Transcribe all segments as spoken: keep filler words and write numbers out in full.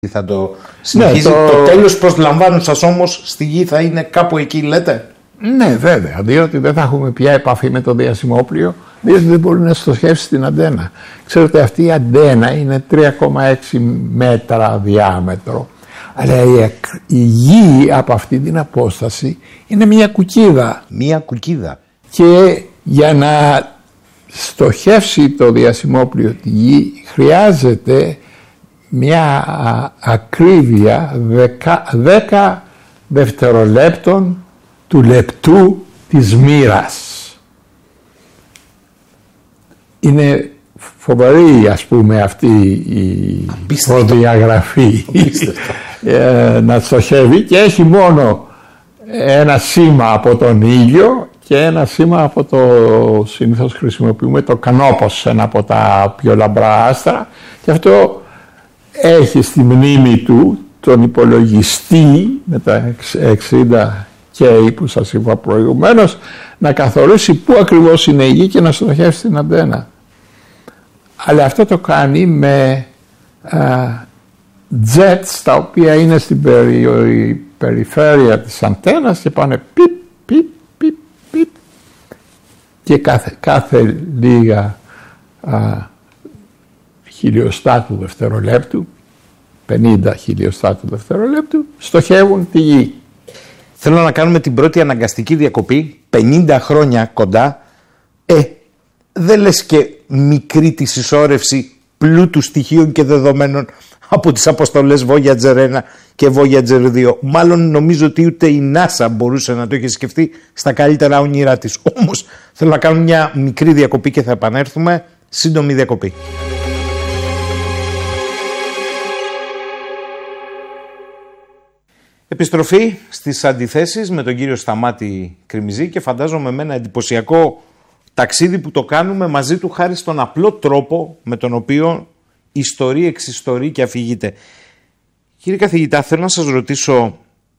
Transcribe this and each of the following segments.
Θα το συνεχίζει. Ναι, το... το τέλος προσλαμβάνουν σας όμως στη γη θα είναι κάπου εκεί, λέτε? Ναι, βέβαια, διότι δεν θα έχουμε πια επαφή με το διασημόπλιο, διότι δεν μπορεί να στοχεύσει την αντένα. Ξέρετε, αυτή η αντένα είναι τρία κόμμα έξι μέτρα διάμετρο, αλλά η, η γη από αυτή την απόσταση είναι μια κουκίδα. Μια κουκίδα. Και για να στοχεύσει το διασημόπλιο τη γη χρειάζεται μια ακρίβεια δέκα δευτερολέπτων του λεπτού της μοίρας. Είναι φοβερή, ας πούμε, αυτή η προδιαγραφή ε, να στοχεύει, και έχει μόνο ένα σήμα από τον ήλιο και ένα σήμα από το, συνήθως χρησιμοποιούμε το Κανόπος, ένα από τα πιο λαμπρά άστρα, και αυτό έχει στη μνήμη του τον υπολογιστή με τα εξήντα κέι που σας είπα προηγουμένως να καθορίσει πού ακριβώς είναι η γη και να στοχεύσει την αντένα. Αλλά αυτό το κάνει με α, jets τα οποία είναι στην περι, περιφέρεια της αντένας και πάνε πιπ, πιπ, πιπ, πιπ, και κάθε, κάθε λίγα α, χιλιοστά του δευτερολέπτου, πενήντα χιλιοστά του δευτερολέπτου, στοχεύουν τη γη. Θέλω να κάνουμε την πρώτη αναγκαστική διακοπή, πενήντα χρόνια κοντά. Ε, δεν λες και μικρή τη συσσόρευση πλούτου στοιχείων και δεδομένων από τις αποστολές Voyager ένα και Voyager δύο. Μάλλον νομίζω ότι ούτε η NASA μπορούσε να το είχε σκεφτεί στα καλύτερα όνειρά της. Όμως θέλω να κάνουμε μια μικρή διακοπή και θα επανέλθουμε. Σύντομη διακοπή. Επιστροφή στις αντιθέσεις με τον κύριο Σταμάτη Κρημιζή, και φαντάζομαι με ένα εντυπωσιακό ταξίδι που το κάνουμε μαζί του χάρη στον απλό τρόπο με τον οποίο ιστορεί, εξιστορεί και αφηγείται. Κύριε καθηγητά, θέλω να σας ρωτήσω,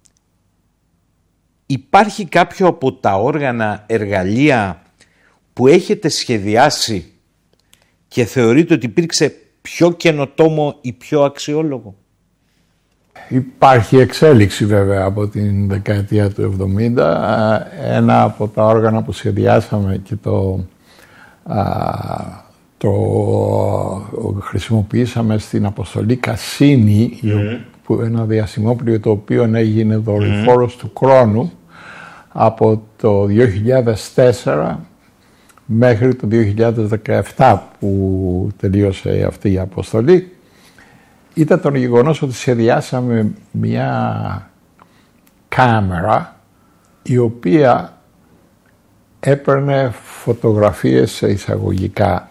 υπάρχει κάποιο από τα όργανα, εργαλεία που έχετε σχεδιάσει και θεωρείτε ότι υπήρξε πιο καινοτόμο ή πιο αξιόλογο? Υπάρχει εξέλιξη βέβαια από την δεκαετία του εβδομήντα. Ένα από τα όργανα που σχεδιάσαμε και το, α, το χρησιμοποιήσαμε στην αποστολή Κασίνη, mm. που ένα διασημόπλιο το οποίο έγινε δορυφόρος mm. του χρόνου από το δύο χιλιάδες τέσσερα μέχρι το δύο χιλιάδες δεκαεπτά που τελείωσε αυτή η αποστολή, ήταν το γεγονός ότι σχεδιάσαμε μια κάμερα η οποία έπαιρνε φωτογραφίες σε εισαγωγικά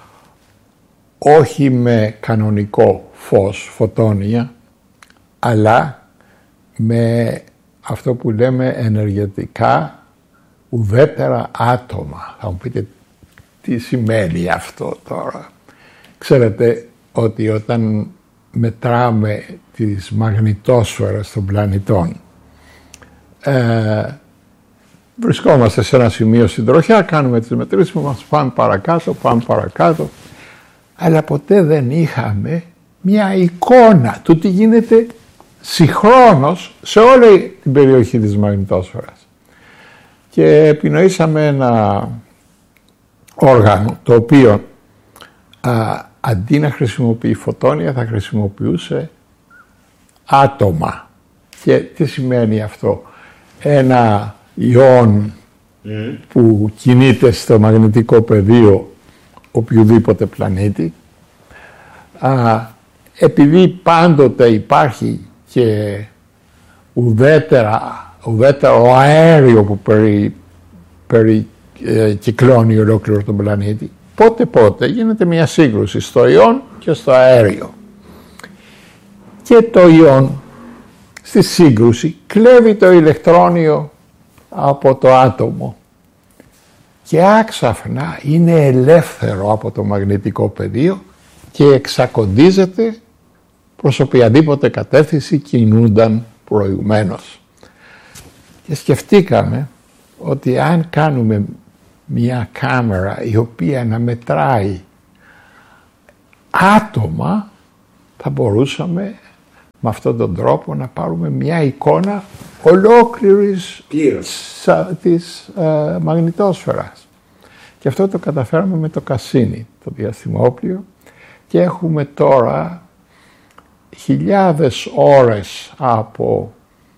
όχι με κανονικό φως, φωτόνια, αλλά με αυτό που λέμε ενεργετικά ουδέτερα άτομα. Θα μου πείτε τι σημαίνει αυτό τώρα. Ξέρετε ότι όταν μετράμε τις μαγνητόσφαιρες των πλανητών, ε, βρισκόμαστε σε ένα σημείο στην τροχιά, κάνουμε τις μετρήσεις μας, πάμε παρακάτω, πάμε παρακάτω, αλλά ποτέ δεν είχαμε μια εικόνα του τι γίνεται συγχρόνως σε όλη την περιοχή της μαγνητόσφαιρας. Και επινοήσαμε ένα όργανο το οποίο α, αντί να χρησιμοποιεί φωτόνια θα χρησιμοποιούσε άτομα. Και τι σημαίνει αυτό? Ένα ιόν mm. που κινείται στο μαγνητικό πεδίο οποιοδήποτε πλανήτη, α, επειδή πάντοτε υπάρχει και ουδέτερα, ουδέτερο αέριο που περι, περι ε, κυκλώνει ολόκληρο τον πλανήτη, πότε πότε γίνεται μια σύγκρουση στο ιόν και στο αέριο. Και το ιόν στη σύγκρουση κλέβει το ηλεκτρόνιο από το άτομο και άξαφνα είναι ελεύθερο από το μαγνητικό πεδίο και εξακοντίζεται προς οποιαδήποτε κατεύθυνση κινούνταν προηγουμένως. Και σκεφτήκαμε ότι αν κάνουμε μια κάμερα η οποία να μετράει άτομα, θα μπορούσαμε με αυτόν τον τρόπο να πάρουμε μια εικόνα ολόκληρης της ε, μαγνητόσφαιρας. Και αυτό το καταφέραμε με το Cassini, το διαστημόπλιο, και έχουμε τώρα χιλιάδες ώρες από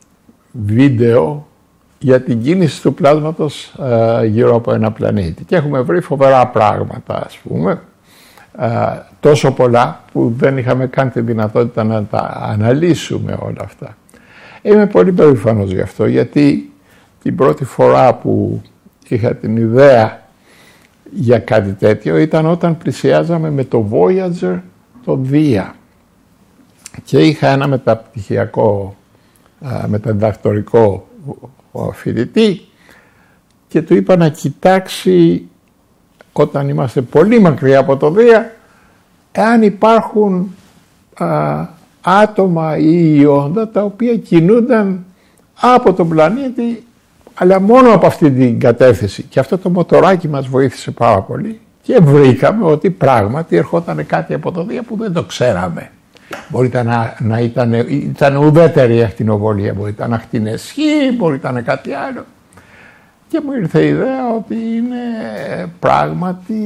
βίντεο για την κίνηση του πλάσματος ε, γύρω από ένα πλανήτη. Και έχουμε βρει φοβερά πράγματα, ας πούμε, ε, τόσο πολλά που δεν είχαμε καν τη δυνατότητα να τα αναλύσουμε όλα αυτά. Είμαι πολύ περήφανος γι' αυτό, γιατί την πρώτη φορά που είχα την ιδέα για κάτι τέτοιο ήταν όταν πλησιάζαμε με το Voyager το Δία και είχα ένα μεταπτυχιακό, μεταδιδακτορικό φοιτητή και του είπα να κοιτάξει όταν είμαστε πολύ μακριά από το Δία εάν υπάρχουν α, άτομα ή ιόντα τα οποία κινούνταν από τον πλανήτη αλλά μόνο από αυτή την κατεύθυνση. Και αυτό το μοτοράκι μας βοήθησε πάρα πολύ και βρήκαμε ότι πράγματι ερχόταν κάτι από το Δία που δεν το ξέραμε. Μπορεί να, να ήταν, ήταν ουδέτερη ακτινοβολία, μπορεί να ήταν ακτινεσχή, μπορεί να ήταν κάτι άλλο. Και μου ήρθε η ιδέα ότι είναι πράγματι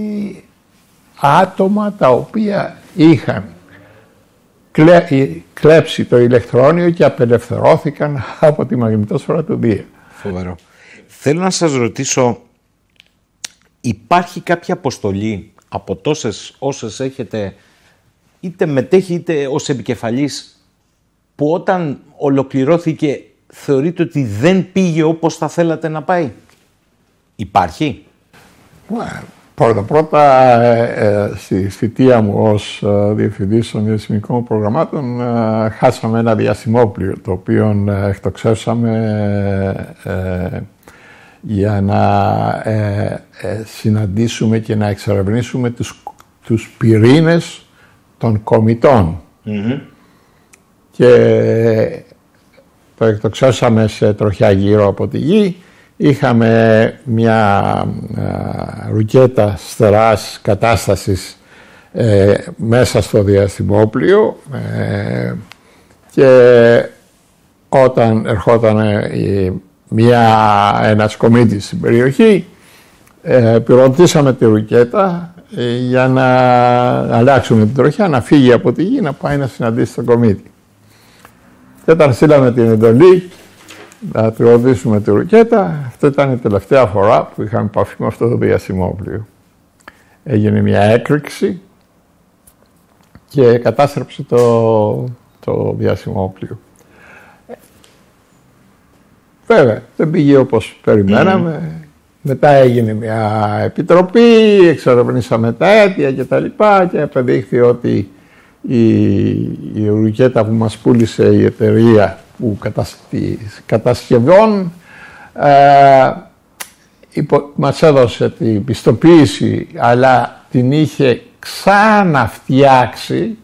άτομα τα οποία είχαν κλέ, κλέψει το ηλεκτρόνιο και απελευθερώθηκαν από τη μαγνητόσφαιρα του Δία. Φοβερό. Θέλω να σας ρωτήσω, υπάρχει κάποια αποστολή από τόσες όσες έχετε, είτε μετέχει είτε ως επικεφαλής, που όταν ολοκληρώθηκε θεωρείτε ότι δεν πήγε όπως θα θέλατε να πάει? Υπάρχει? Πρώτα πρώτα ε, στη θητεία μου ως ε, διευθυντής των διαστημικών προγραμμάτων ε, χάσαμε ένα διαστημόπλιο το οποίο ε, εκτοξεύσαμε ε, ε, για να ε, ε, συναντήσουμε και να εξερευνήσουμε τους, τους πυρήνες των κομητών. Mm-hmm. Και το εκτοξεύσαμε σε τροχιά γύρω από τη Γη. Είχαμε μια α, ρουκέτα στεράς κατάστασης ε, μέσα στο διαστημόπλιο ε, και όταν ερχόταν ε, μια, ένας κομίτης στην περιοχή ε, πυροδοτήσαμε τη ρουκέτα ε, για να αλλάξουμε την τροχιά, να φύγει από τη Γη, να πάει να συναντήσει τον κομίτη. Και όταν στείλαμε την εντολή να πυροδοτήσουμε τη ρουκέτα, αυτό ήταν η τελευταία φορά που είχαμε επαφή με αυτό το διαστημόπλιο. Έγινε μια έκρηξη και κατάστρεψε το, το διαστημόπλιο. Βέβαια, δεν πήγε όπως περιμέναμε. Mm. Μετά έγινε μια επιτροπή, εξερευνήσαμε τα αίτια και τα λοιπά και απεδείχθη ότι η, η ρουκέτα που μας πούλησε η εταιρεία που κατασκευών ε, υπο, μας έδωσε την πιστοποίηση αλλά την είχε ξαναφτιάξει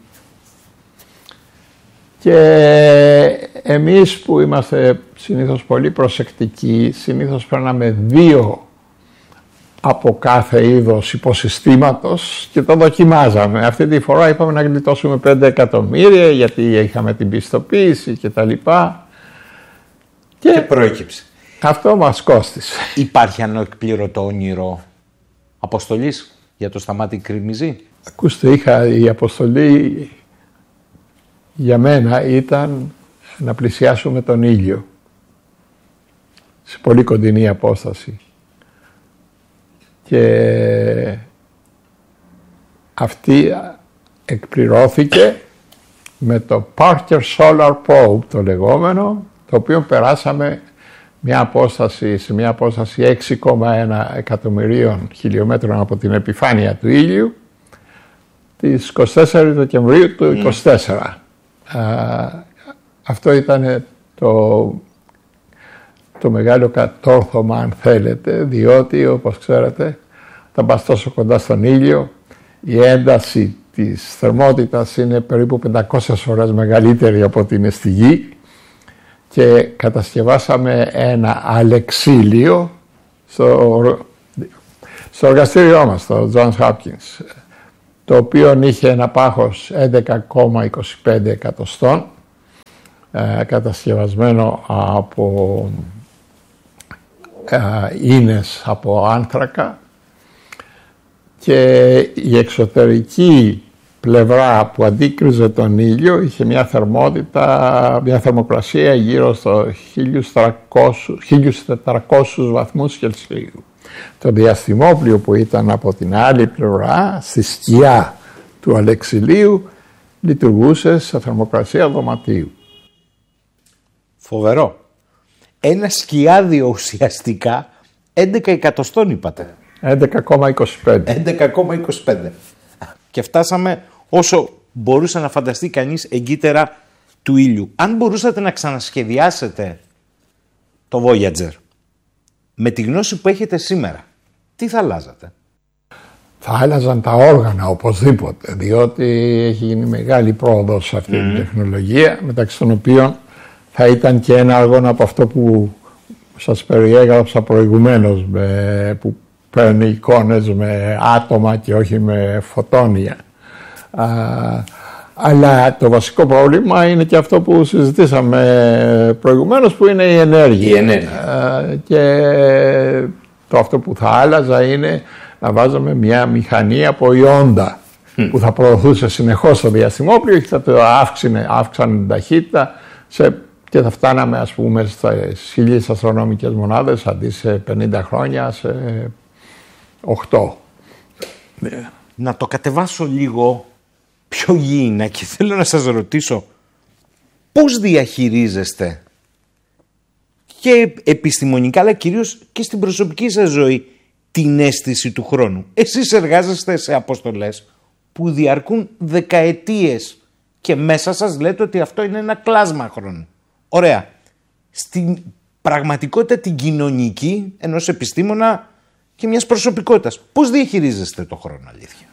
και εμείς που είμαστε συνήθως πολύ προσεκτικοί, συνήθως παίρναμε δύο από κάθε είδος υποσυστήματος και το δοκιμάζαμε. Αυτή τη φορά είπαμε να γλιτώσουμε πέντε εκατομμύρια γιατί είχαμε την πιστοποίηση και τα λοιπά. Και, και προέκυψε. Αυτό μας κόστισε. Υπάρχει ανεκπλήρωτο όνειρο αποστολής για το Σταμάτη Κρημιζή? Ακούστε, είχα, η αποστολή για μένα ήταν να πλησιάσουμε τον ήλιο σε πολύ κοντινή απόσταση. Και αυτή εκπληρώθηκε με το Parker Solar Probe το λεγόμενο, το οποίο περάσαμε μια απόσταση, σε μια απόσταση έξι κόμμα ένα εκατομμυρίων χιλιόμετρων από την επιφάνεια του ήλιου τις εικοστή τέταρτη Δεκεμβρίου του είκοσι τέσσερα. Mm. Α, αυτό ήταν το, το μεγάλο κατόρθωμα, αν θέλετε, διότι όπως ξέρετε όταν πας τόσο κοντά στον ήλιο η ένταση της θερμότητας είναι περίπου πεντακόσιες φορές μεγαλύτερη από ό,τι είναι στη Γη και κατασκευάσαμε ένα αλεξίλιο στο, στο εργαστήριό μας, στο Johns Hopkins, το οποίο είχε ένα πάχος έντεκα κόμμα είκοσι πέντε εκατοστών ε, κατασκευασμένο από ε, ίνες από άνθρακα, και η εξωτερική πλευρά που αντίκριζε τον ήλιο είχε μια θερμότητα, μια θερμοκρασία γύρω στο χίλιους τετρακόσιους βαθμούς Κελσίου. Το διαστημόπλιο που ήταν από την άλλη πλευρά, στη σκιά του Αλεξιλίου, λειτουργούσε σε θερμοκρασία δωματίου. Φοβερό. Ένα σκιάδιο ουσιαστικά έντεκα εκατοστών είπατε. έντεκα κόμμα είκοσι πέντε. έντεκα κόμμα είκοσι πέντε. Και φτάσαμε όσο μπορούσε να φανταστεί κανείς εγκύτερα του ήλιου. Αν μπορούσατε να ξανασχεδιάσετε το Voyager με τη γνώση που έχετε σήμερα, τι θα αλλάζατε? Θα άλλαζαν τα όργανα οπωσδήποτε, διότι έχει γίνει μεγάλη πρόοδος σε αυτή mm. την τεχνολογία, μεταξύ των οποίων θα ήταν και ένα όργανο από αυτό που σας περιέγραψα προηγουμένως, με, που παίρνει εικόνες με άτομα και όχι με φωτόνια. Α, αλλά το βασικό πρόβλημα είναι και αυτό που συζητήσαμε προηγουμένως, που είναι η ενέργεια. Η ενέργεια. Α, και το αυτό που θα άλλαζα είναι να βάζαμε μια μηχανή από ιόντα mm. που θα προωθούσε συνεχώς το διαστημόπλιο και θα το αύξανε, αύξανε την ταχύτητα σε, και θα φτάναμε, ας πούμε, στις χίλιες αστρονομικές μονάδες αντί σε πενήντα χρόνια σε οκτώ. Να το κατεβάσω λίγο πιο γήινα και θέλω να σας ρωτήσω πώς διαχειρίζεστε και επιστημονικά αλλά κυρίως και στην προσωπική σας ζωή την αίσθηση του χρόνου? Εσείς εργάζεστε σε αποστολές που διαρκούν δεκαετίες και μέσα σας λέτε ότι αυτό είναι ένα κλάσμα χρόνου. Ωραία. Στην πραγματικότητα την κοινωνική ενός επιστήμονα και μιας προσωπικότητας, πώς διαχειρίζεστε το χρόνο, αλήθεια?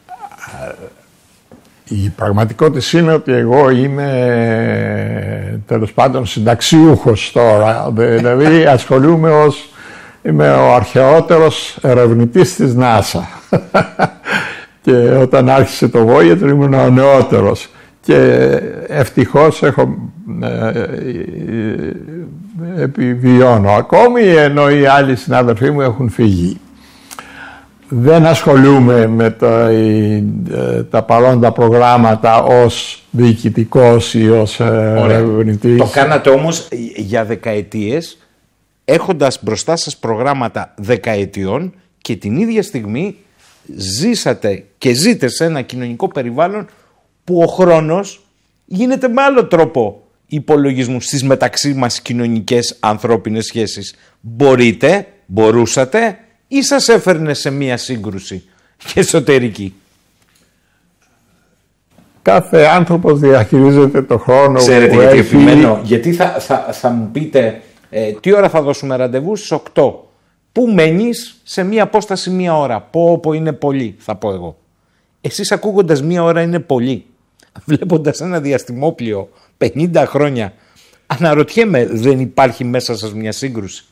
Η πραγματικότητα είναι ότι εγώ είμαι, τέλος πάντων, συνταξιούχος τώρα. Δηλαδή ασχολούμαι ως, είμαι ο αρχαιότερος ερευνητής της NASA. Και όταν άρχισε το Voyager ήμουν ο νεότερος. Και ευτυχώς έχω, ε, ε, επιβιώνω ακόμη, ενώ οι άλλοι συνάδελφοί μου έχουν φύγει. Δεν ασχολούμαι με τα, τα παρόντα προγράμματα ως διοικητικός ή ως ερευνητής. Το κάνατε όμως για δεκαετίες, έχοντας μπροστά σας προγράμματα δεκαετιών και την ίδια στιγμή ζήσατε και ζείτε σε ένα κοινωνικό περιβάλλον που ο χρόνος γίνεται με άλλο τρόπο υπολογισμού στις μεταξύ μας κοινωνικές ανθρώπινες σχέσεις. Μπορείτε, μπορούσατε ή σας έφερνε σε μία σύγκρουση και εσωτερική? Κάθε άνθρωπος διαχειρίζεται το χρόνο. Ξέρετε γιατί έχει... επιμένω? Γιατί θα, θα, θα μου πείτε ε, τι ώρα θα δώσουμε ραντεβού? Στις οκτώ. Πού μένεις? Σε μία απόσταση μία ώρα. Πω πω είναι πολύ, θα πω εγώ. Εσείς ακούγοντας μία ώρα είναι πολύ, βλέποντας ένα διαστημόπλιο πενήντα χρόνια, αναρωτιέμαι, δεν υπάρχει μέσα σας μια σύγκρουση?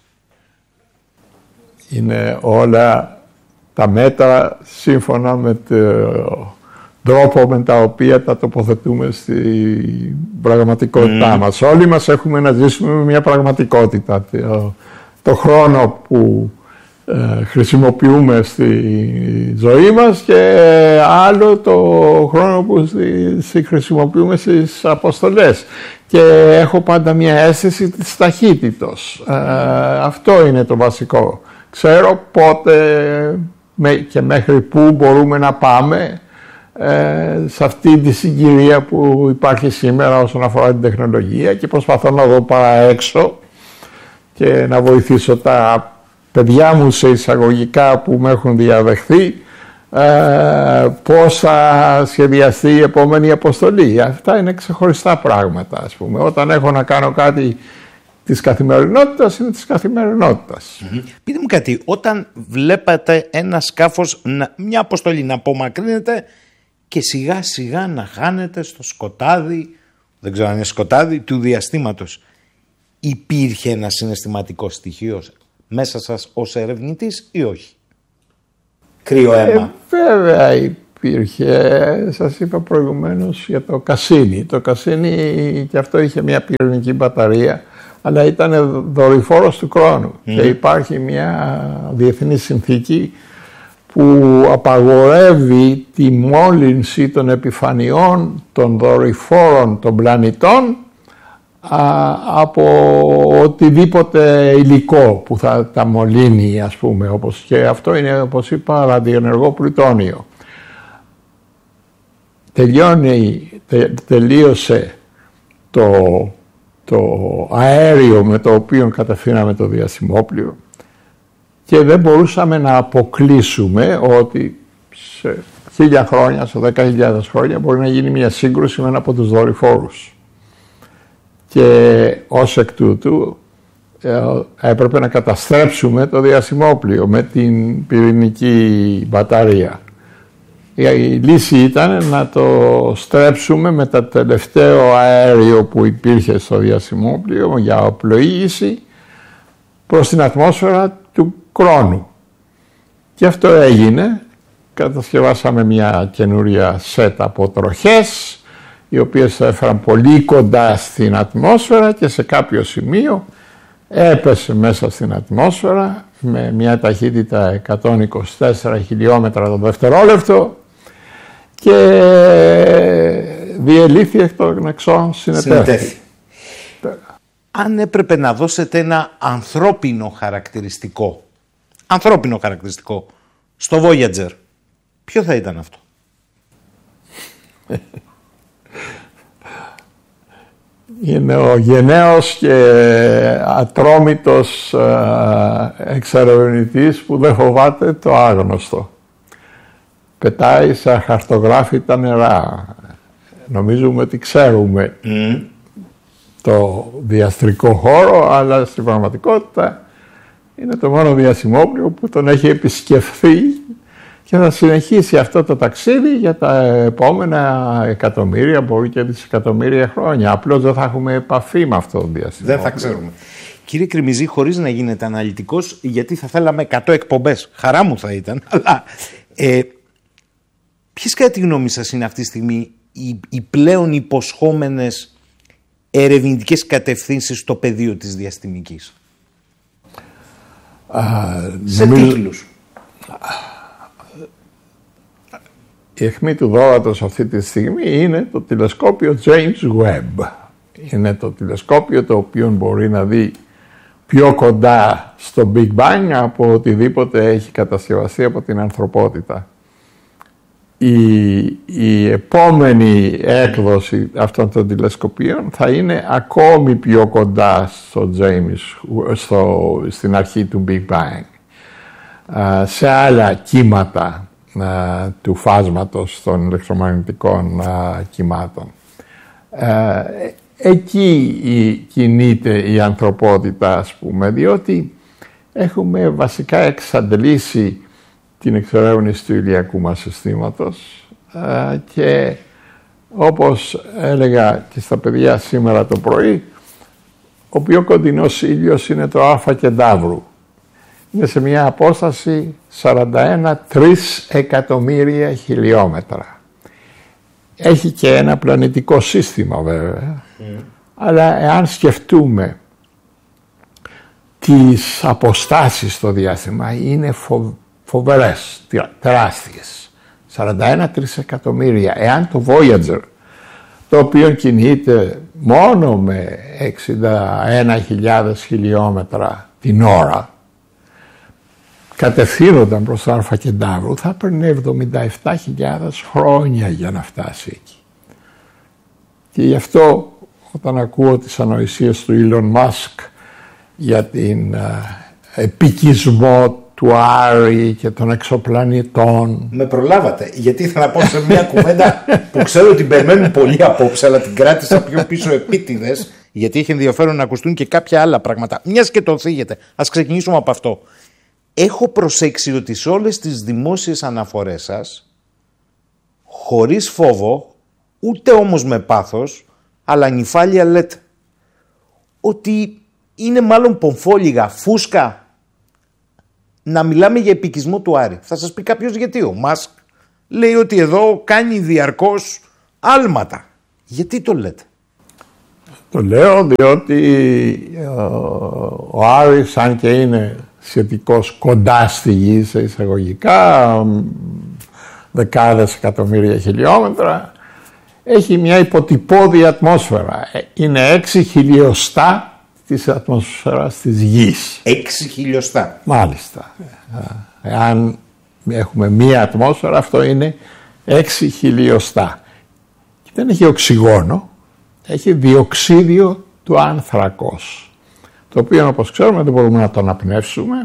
Είναι όλα τα μέτρα σύμφωνα με το τρόπο με τα οποία τα τοποθετούμε στην πραγματικότητά mm. μας. Όλοι μας έχουμε να ζήσουμε με μια πραγματικότητα. Το, το χρόνο που ε, χρησιμοποιούμε στη ζωή μας και άλλο το χρόνο που στη, στη χρησιμοποιούμε στις αποστολές. Και έχω πάντα μια αίσθηση της ταχύτητος. Ε, αυτό είναι το βασικό. Ξέρω πότε και μέχρι πού μπορούμε να πάμε ε, σε αυτή τη συγκυρία που υπάρχει σήμερα όσον αφορά την τεχνολογία, και προσπαθώ να δω παρά έξω και να βοηθήσω τα παιδιά μου σε εισαγωγικά που με έχουν διαδεχθεί ε, πώς θα σχεδιαστεί η επόμενη αποστολή. Αυτά είναι ξεχωριστά πράγματα, ας πούμε. Όταν έχω να κάνω κάτι της καθημερινότητας, είναι της καθημερινότητας. Mm-hmm. Πείτε μου κάτι, όταν βλέπατε ένα σκάφος, μια αποστολή να απομακρύνεται και σιγά σιγά να χάνεται στο σκοτάδι, δεν ξέρω αν είναι σκοτάδι, του διαστήματος, υπήρχε ένα συναισθηματικό στοιχείο μέσα σας ως ερευνητής ή όχι? Κρύο αίμα? Ε, βέβαια υπήρχε, σας είπα προηγουμένως για το Κασίνι. Το Κασίνι και αυτό είχε μια πυρηνική μπαταρία, αλλά ήταν δορυφόρος του χρόνου. Mm. Και υπάρχει μια διεθνή συνθήκη που απαγορεύει τη μόλυνση των επιφανειών των δορυφόρων των πλανητών α, από οτιδήποτε υλικό που θα τα μολύνει, ας πούμε, όπως και αυτό είναι, όπως είπα, ραδιενεργό πλουτόνιο. Τελειώνει, τε, τελείωσε το, το αέριο με το οποίο κατευθύναμε το διαστημόπλοιο και δεν μπορούσαμε να αποκλείσουμε ότι σε χίλια χρόνια, σε δέκα χιλιάδες χρόνια μπορεί να γίνει μια σύγκρουση με ένα από τους δορυφόρους. Και ως εκ τούτου ε, έπρεπε να καταστρέψουμε το διαστημόπλοιο με την πυρηνική μπαταρία. Η λύση ήταν να το στρέψουμε με το τελευταίο αέριο που υπήρχε στο διαστημόπλοιο για οπλοήγηση προς την ατμόσφαιρα του χρόνου. Και αυτό έγινε. Κατασκευάσαμε μια καινούρια σετ από τροχές, οι οποίες θα έφεραν πολύ κοντά στην ατμόσφαιρα και σε κάποιο σημείο έπεσε μέσα στην ατμόσφαιρα με μια ταχύτητα εκατόν είκοσι τέσσερα χιλιόμετρα το δευτερόλεπτο και διελήθη εκ των εξών συνετέθη. Αν έπρεπε να δώσετε ένα ανθρώπινο χαρακτηριστικό, ανθρώπινο χαρακτηριστικό στο Voyager, ποιο θα ήταν αυτό? Είναι ο γενναίος και ατρόμητος εξερευνητής που δεν φοβάται το άγνωστο. Πετάει σε αχαρτογράφητα νερά. Νομίζουμε ότι ξέρουμε mm. το διαστρικό χώρο, αλλά στην πραγματικότητα είναι το μόνο διαστημόπλοιο που τον έχει επισκεφθεί και θα συνεχίσει αυτό το ταξίδι για τα επόμενα εκατομμύρια, μπορεί και δισεκατομμύρια χρόνια. Απλώς δεν θα έχουμε επαφή με αυτό το διαστημόπλοιο. Δεν θα ξέρουμε. Κύριε Κρημιζή, χωρίς να γίνετε αναλυτικός, γιατί θα θέλαμε εκατό εκπομπές. Χαρά μου θα ήταν. Αλλά ε, ποιες κατά τη γνώμη σας είναι αυτή τη στιγμή οι, οι πλέον υποσχόμενες ερευνητικές κατευθύνσεις στο πεδίο της διαστημικής? Α, σε νομίζω... τίτλους. Η αιχμή του δώρατος αυτή τη στιγμή είναι το τηλεσκόπιο James Webb. Είναι το τηλεσκόπιο το οποίο μπορεί να δει πιο κοντά στο Big Bang από οτιδήποτε έχει κατασκευαστεί από την ανθρωπότητα. Η, η επόμενη έκδοση αυτών των τηλεσκοπίων θα είναι ακόμη πιο κοντά στο James, στο, στην αρχή του Big Bang, σε άλλα κύματα του φάσματος των ηλεκτρομαγνητικών κυμάτων. Εκεί κινείται η ανθρωπότητα, ας πούμε, διότι έχουμε βασικά εξαντλήσει την εξερεύνηση του ηλιακού μας συστήματος και όπως έλεγα και στα παιδιά σήμερα το πρωί, ο πιο κοντινός ήλιος είναι το Αλφα Κεντάβρου. Είναι σε μια απόσταση σαράντα ένα τρεις εκατομμύρια χιλιόμετρα. Έχει και ένα πλανητικό σύστημα βέβαια, mm. αλλά εάν σκεφτούμε τις αποστάσεις στο διάστημα είναι φο, φοβερές, τεράστιες. σαράντα ένα τρεις εκατομμύρια. Εάν το Voyager, το οποίο κινείται μόνο με εξήντα ένα χιλιάδες χιλιόμετρα την ώρα, κατευθύνονταν προς το Αλφα Κεντάβρου, θα έπαιρνε εβδομήντα επτά χιλιάδες χρόνια για να φτάσει εκεί. Και γι' αυτό όταν ακούω τις ανοησίες του Elon Musk για την uh, επικισμό του Άρη και των εξωπλανητών. Με προλάβατε, γιατί ήθελα να πω σε μια κουβέντα που ξέρω ότι περιμένουν πολύ απόψε, αλλά την κράτησα πιο πίσω επίτηδες, γιατί έχει ενδιαφέρον να ακουστούν και κάποια άλλα πράγματα. Μιας και το θίγετε, ας ξεκινήσουμε από αυτό. Έχω προσέξει ότι σε όλες τις δημόσιες αναφορές σας, χωρίς φόβο, ούτε όμως με πάθος, αλλά νυφάλια λέτε ότι είναι μάλλον πομφόλιγα, φούσκα, να μιλάμε για επικισμό του Άρη. Θα σας πει κάποιος γιατί ο Μάσκ λέει ότι εδώ κάνει διαρκώς άλματα. Γιατί το λέτε? Το λέω διότι ο Άρης, αν και είναι σχετικώς κοντά στη γη σε εισαγωγικά, δεκάδες εκατομμύρια χιλιόμετρα, έχει μια υποτυπώδη ατμόσφαιρα. Είναι έξι χιλιοστά της ατμόσφαιρας της γης. Έξι χιλιοστά. Μάλιστα. Εάν έχουμε μία ατμόσφαιρα, αυτό είναι έξι χιλιοστά. Και δεν έχει οξυγόνο, έχει διοξίδιο του άνθρακος, το οποίο, όπως ξέρουμε, δεν μπορούμε να το αναπνεύσουμε.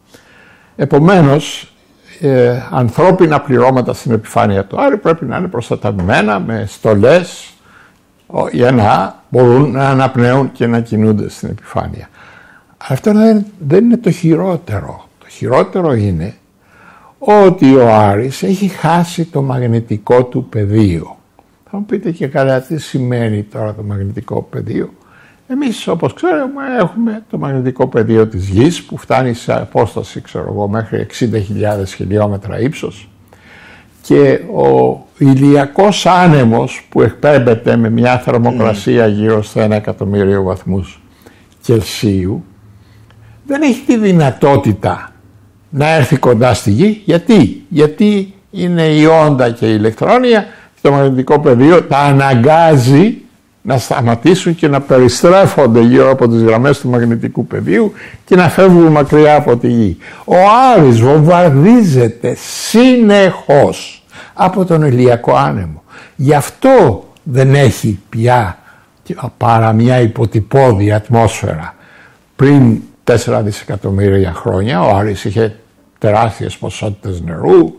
Επομένως, ε, ανθρώπινα πληρώματα στην επιφάνεια του Άρη πρέπει να είναι προστατευμένα με στολές για να μπορούν να αναπνέουν και να κινούνται στην επιφάνεια. Αυτό δεν, δεν είναι το χειρότερο. Το χειρότερο είναι ότι ο Άρης έχει χάσει το μαγνητικό του πεδίο. Θα μου πείτε και καλά τι σημαίνει τώρα το μαγνητικό πεδίο. Εμείς, όπως ξέρουμε, έχουμε το μαγνητικό πεδίο της Γης που φτάνει σε απόσταση, ξέρω εγώ, μέχρι εξήντα χιλιάδες χιλιόμετρα ύψος, και ο ηλιακός άνεμος που εκπέμπεται με μια θερμοκρασία mm. γύρω στο ένα εκατομμύριο βαθμούς Κελσίου δεν έχει τη δυνατότητα να έρθει κοντά στη Γη. Γιατί? Γιατί είναι η όντα και η ηλεκτρόνια, το μαγνητικό πεδίο τα αναγκάζει να σταματήσουν και να περιστρέφονται γύρω από τις γραμμές του μαγνητικού πεδίου και να φεύγουν μακριά από τη Γη. Ο Άρης βομβαρδίζεται συνεχώς από τον ηλιακό άνεμο. Γι' αυτό δεν έχει πια παρά μια υποτυπώδη ατμόσφαιρα. Πριν τέσσερα δισεκατομμύρια χρόνια ο Άρης είχε τεράστιες ποσότητες νερού,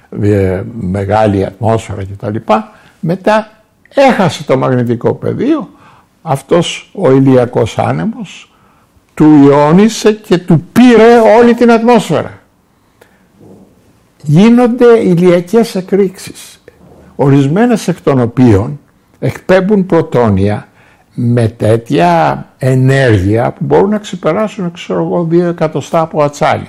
μεγάλη ατμόσφαιρα κτλ. Μετά έχασε το μαγνητικό πεδίο, αυτός ο ηλιακός άνεμος του ιόνισε και του πήρε όλη την ατμόσφαιρα. Γίνονται ηλιακές εκρήξεις, ορισμένες εκ των οποίων εκπέμπουν πρωτόνια με τέτοια ενέργεια που μπορούν να ξεπεράσουν, ξέρω εγώ, δύο εκατοστά από ατσάλι.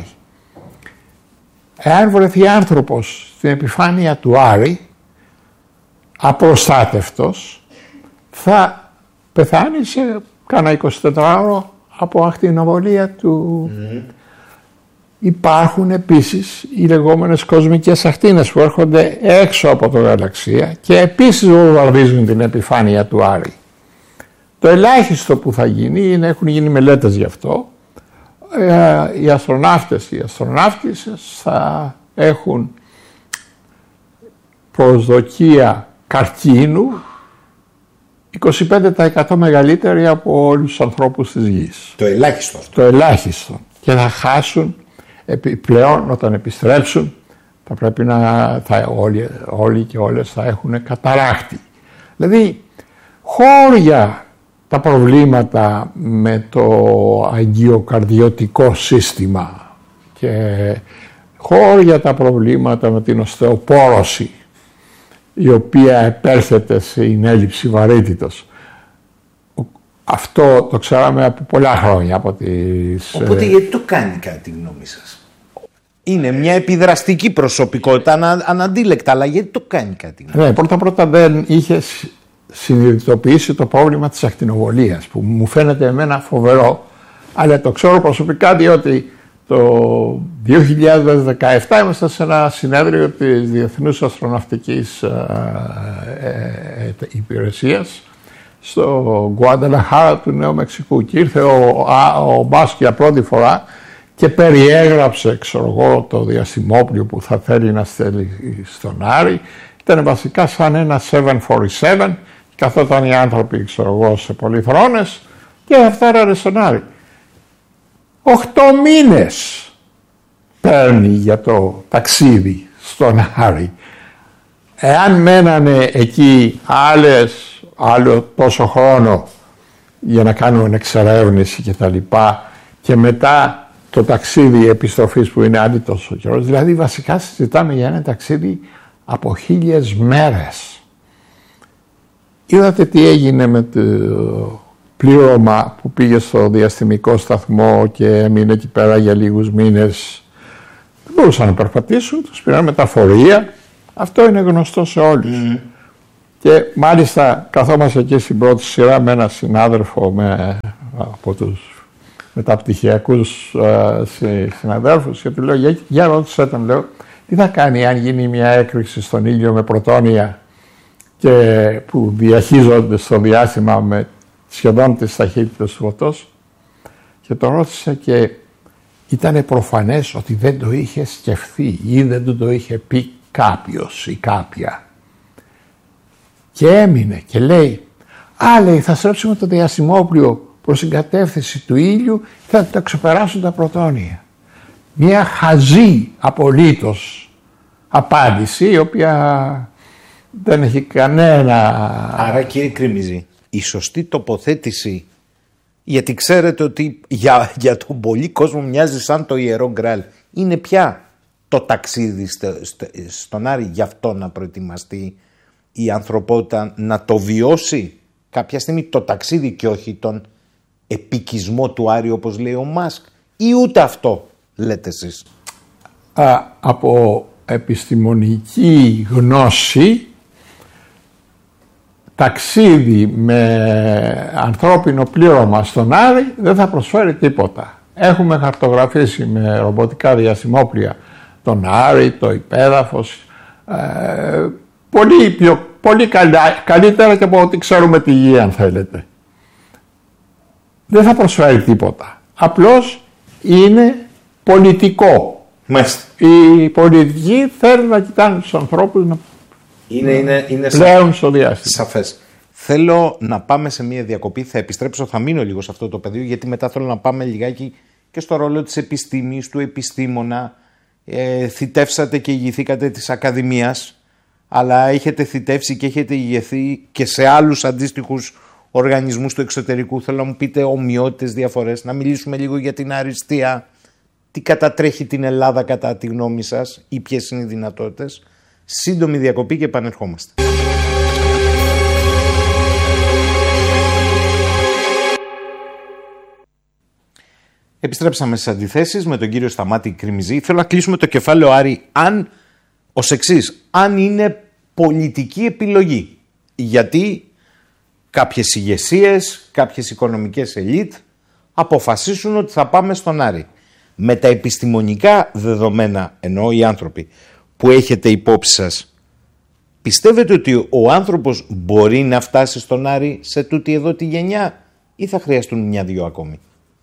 Εάν βρεθεί άνθρωπος στην επιφάνεια του Άρη απροστάτευτος, θα πεθάνει σε κάνα εικοσιτετράωρο από ακτινοβολία του. Mm. Υπάρχουν επίσης οι λεγόμενες κοσμικές ακτίνες που έρχονται έξω από το γαλαξία και επίσης βομβαρδίζουν την επιφάνεια του Άρη. Το ελάχιστο που θα γίνει είναι, έχουν γίνει μελέτες γι' αυτό, ε, οι αστροναύτες, οι αστροναύτισσες θα έχουν προσδοκία καρκίνου είκοσι πέντε τοις εκατό μεγαλύτερη από όλους τους ανθρώπους της Γης. Το ελάχιστο αυτό. Το ελάχιστο. Και θα χάσουν επιπλέον όταν επιστρέψουν, θα πρέπει να θα, όλοι, όλοι και όλες θα έχουν καταράκτη. Δηλαδή χώρια τα προβλήματα με το αγγειοκαρδιωτικό σύστημα και χώρια τα προβλήματα με την οστεοπόρωση, η οποία επέρχεται στην έλλειψη βαρύτητος. Αυτό το ξέραμε από πολλά χρόνια. Από τις... Οπότε γιατί το κάνει κατά τη γνώμη σας? Είναι μια επιδραστική προσωπικότητα, ανα, αναντίλεκτα, αλλά γιατί το κάνει κατά τη γνώμη? Ναι, πρώτα πρώτα δεν είχε συνειδητοποιήσει το πρόβλημα της ακτινοβολίας, που μου φαίνεται εμένα φοβερό, αλλά το ξέρω προσωπικά διότι το δύο χιλιάδες δεκαεπτά ήμασταν σε ένα συνέδριο της Διεθνούς Αστροναυτικής ε, ε, Υπηρεσίας στο Γκουανταλαχάρα του Νέου Μεξικού και ήρθε ο, ο Μπάσκ για πρώτη φορά και περιέγραψε, ξέρω εγώ, το διαστημόπλιο που θα θέλει να στέλνει στον Άρη. Ήταν βασικά σαν ένα επτακόσια σαράντα επτά, καθόταν οι άνθρωποι, ξέρω εγώ, σε πολυθρόνες και θα φτάρανε στον Άρη. Οχτώ μήνες παίρνει για το ταξίδι στον Άρη. Εάν μένανε εκεί άλλες, άλλο τόσο χρόνο για να κάνουν εξερεύνηση και τα λοιπά και μετά το ταξίδι επιστροφής που είναι άλλη τόσο καιρός, δηλαδή βασικά συζητάμε για ένα ταξίδι από χίλιες μέρες. Είδατε τι έγινε με το πλήρωμα που πήγε στο διαστημικό σταθμό και έμεινε εκεί πέρα για λίγους μήνες. Δεν μπορούσαν να περπατήσουν, τους πήραν με τα φορεία, Αυτό είναι γνωστό σε όλους. Mm. Και μάλιστα καθόμαστε εκεί στην πρώτη σειρά με έναν συνάδελφο με, από τους μεταπτυχιακούς uh, συναδέλφους και του λέω, για, για ρώτησε τον, λέω, τι θα κάνει αν γίνει μια έκρηξη στον ήλιο με πρωτόνια και που διαχείζονται στο διάστημα με σχεδόν τις ταχύτητες του φωτός. Και τον ρώτησα και ήταν προφανές ότι δεν το είχε σκεφτεί ή δεν του το είχε πει κάποιος ή κάποια. Και έμεινε και λέει, α, λέει, θα στρέψουμε το διαστημόπλιο προς την κατεύθυνση του ήλιου και θα τα ξεπεράσουν τα πρωτόνια. Μια χαζή απολύτως απάντηση, η οποία δεν έχει κανένα... Άρα, κύριε Κρίμιζη, η σωστή τοποθέτηση, γιατί ξέρετε ότι για, για τον πολύ κόσμο μοιάζει σαν το ιερό γκράλ, είναι πια το ταξίδι στο, στο, στον Άρη, γι' αυτό να προετοιμαστεί η ανθρωπότητα να το βιώσει κάποια στιγμή το ταξίδι και όχι τον επικισμό του Άρη, όπως λέει ο Μάσκ, ή ούτε αυτό λέτε εσείς? Α, από επιστημονική γνώση, ταξίδι με ανθρώπινο πλήρωμα στον Άρη δεν θα προσφέρει τίποτα. Έχουμε χαρτογραφήσει με ρομποτικά διαστημόπλια τον Άρη, το υπέδαφος, ε, πολύ, πιο, πολύ καλα, καλύτερα και από ό,τι ξέρουμε τη γη, αν θέλετε. Δεν θα προσφέρει τίποτα. Απλώς είναι πολιτικό. Μάλιστα. Οι πολιτικοί θέλουν να κοιτάνε τους ανθρώπους να είναι, είναι, είναι πλέον στο διάστημα. Σαφές. Θέλω να πάμε σε μια διακοπή, θα επιστρέψω, θα μείνω λίγο σε αυτό το πεδίο, γιατί μετά θέλω να πάμε λιγάκι και στο ρόλο της επιστήμης, του επιστήμονα. Ε, θητεύσατε και ηγηθήκατε της Ακαδημίας, αλλά έχετε θητεύσει και έχετε ηγηθεί και σε άλλους αντίστοιχους οργανισμούς του εξωτερικού. Θέλω να μου πείτε ομοιότητες, διαφορές, να μιλήσουμε λίγο για την αριστεία. Τι κατατρέχει την Ελλάδα κατά τη γνώμη σας ή ποιες είναι οι δυνατότητες? Σύντομη διακοπή και επανερχόμαστε. Επιστρέψαμε στις αντιθέσεις με τον κύριο Σταμάτη Κριμιζή. Θέλω να κλείσουμε το κεφάλαιο, Άρη, αν, ως εξής, αν είναι πολιτική επιλογή. Γιατί κάποιες ηγεσίες, κάποιες οικονομικές ελίτ αποφασίσουν ότι θα πάμε στον Άρη. Με τα επιστημονικά δεδομένα, εννοώ οι άνθρωποι που έχετε υπόψη σας, πιστεύετε ότι ο άνθρωπος μπορεί να φτάσει στον Άρη σε τούτη εδώ τη γενιά ή θα χρειαστούν μια-δυο ακόμη?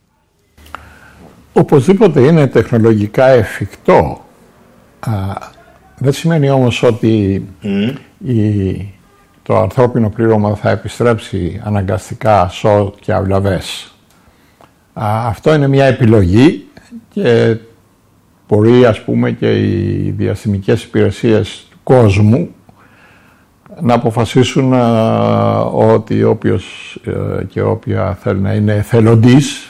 Οπωσδήποτε είναι τεχνολογικά εφικτό. Α, δεν σημαίνει όμως ότι mm. η, το ανθρώπινο πλήρωμα θα επιστρέψει αναγκαστικά σω και αυλαβές. Α, αυτό είναι μια επιλογή και μπορεί, ας πούμε, και οι διαστημικές υπηρεσίες του κόσμου να αποφασίσουν α, ότι όποιος α, και όποια θέλει να είναι εθελοντής,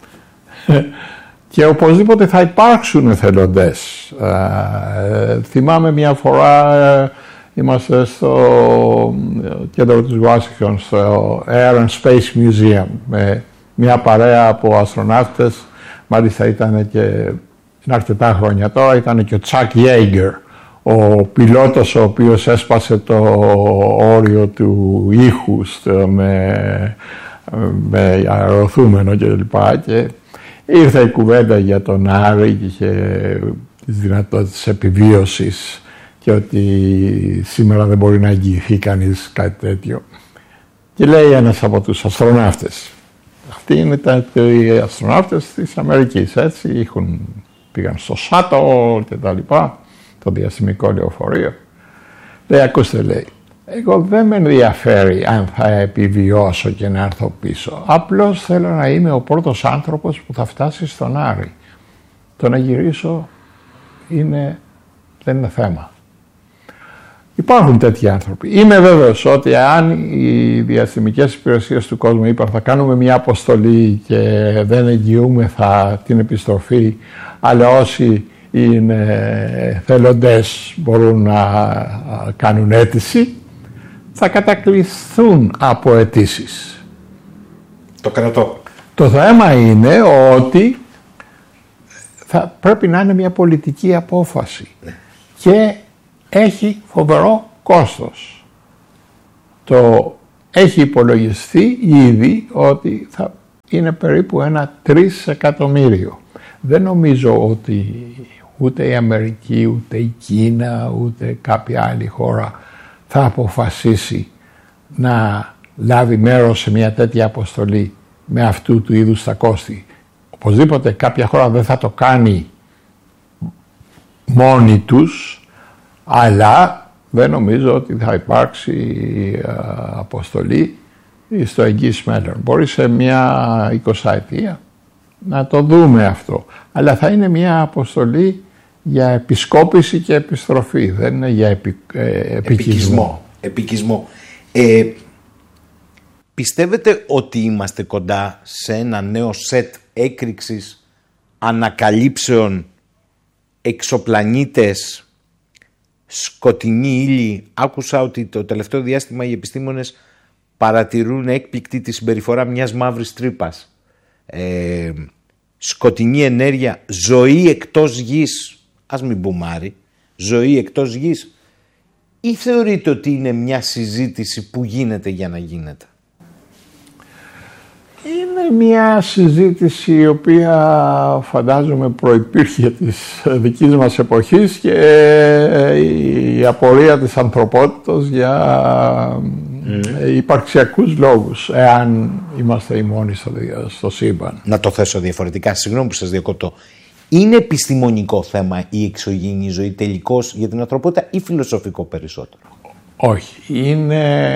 και οπωσδήποτε θα υπάρξουν εθελοντές. Ε, θυμάμαι μια φορά ε, είμαστε στο κέντρο της Washington, στο Air and Space Museum, με μια παρέα από αστροναύτες. Μάλιστα ήταν και, είναι αρκετά χρόνια τώρα, ήταν και ο Chuck Yeager, ο πιλότος ο οποίος έσπασε το όριο του ήχου με, με αεροθούμενο κλπ. Και ήρθε η κουβέντα για τον Άρη και είχε τις δυνατότητες επιβίωσης και ότι σήμερα δεν μπορεί να εγγυηθεί κανείς κάτι τέτοιο. Και λέει ένας από τους αστροναύτες, αυτοί είναι οι αστροναύτες της Αμερικής, έτσι, έχουν, πήγαν στο Shuttle και τα λοιπά, το διαστημικό λεωφορείο. Λέει, ακούστε, λέει, εγώ δεν με ενδιαφέρει αν θα επιβιώσω και να έρθω πίσω. Απλώς θέλω να είμαι ο πρώτος άνθρωπος που θα φτάσει στον Άρη. Το να γυρίσω είναι, δεν είναι θέμα. Υπάρχουν τέτοιοι άνθρωποι. Είμαι βέβαιος ότι αν οι διαστημικές υπηρεσίες του κόσμου είπαν θα κάνουμε μια αποστολή και δεν εγγυούμεθα την επιστροφή, αλλά όσοι είναι θελοντές μπορούν να κάνουν αίτηση, θα κατακληθούν από αιτήσεις. Το κρατώ. Το θέμα είναι ότι θα πρέπει να είναι μια πολιτική απόφαση. Ναι. Και έχει φοβερό κόστος. Το έχει υπολογιστεί ήδη ότι θα είναι περίπου ένα τρεις εκατομμύριο. Δεν νομίζω ότι ούτε η Αμερική, ούτε η Κίνα, ούτε κάποια άλλη χώρα θα αποφασίσει να λάβει μέρος σε μια τέτοια αποστολή με αυτού του είδους τα κόστη. Οπωσδήποτε κάποια χώρα δεν θα το κάνει μόνοι τους, αλλά δεν νομίζω ότι θα υπάρξει αποστολή στο εγγύς μέλλον. Μπορεί σε μια εικοσαετία να το δούμε αυτό. Αλλά θα είναι μια αποστολή για επισκόπηση και επιστροφή. Δεν είναι για επι, ε, επικισμό. Επικισμό. Ε, πιστεύετε ότι είμαστε κοντά σε ένα νέο σετ έκρηξης ανακαλύψεων, εξωπλανήτες, σκοτεινή ύλη? Άκουσα ότι το τελευταίο διάστημα οι επιστήμονες παρατηρούν έκπληκτη τη συμπεριφορά μιας μαύρης τρύπας. Ε, σκοτεινή ενέργεια, ζωή εκτός γης, ας μην πουμάρει, ζωή εκτός γης, ή θεωρείτε ότι είναι μια συζήτηση που γίνεται για να γίνεται? Είναι μια συζήτηση η οποία φαντάζομαι προϋπήρχε της δικής μας εποχής και η απορία της ανθρωπότητας για mm. υπαρξιακούς λόγους, εάν είμαστε οι μόνοι στο, στο σύμπαν. Να το θέσω διαφορετικά, συγγνώμη που σας διακόπτω. Είναι επιστημονικό θέμα η εξωγήινη ζωή τελικώς για την ανθρωπότητα ή φιλοσοφικό περισσότερο? Όχι, είναι